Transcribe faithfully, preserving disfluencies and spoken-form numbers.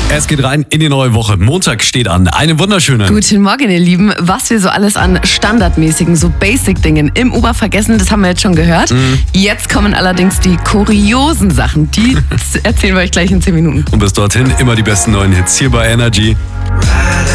Es geht rein in die neue Woche. Montag steht an. Einen wunderschönen. Guten Morgen, ihr Lieben. Was wir so alles an standardmäßigen, so Basic-Dingen im Uber vergessen, das haben wir jetzt schon gehört. Mhm. Jetzt kommen allerdings die kuriosen Sachen. Die erzählen wir euch gleich in zehn Minuten. Und bis dorthin immer die besten neuen Hits hier bei Energy.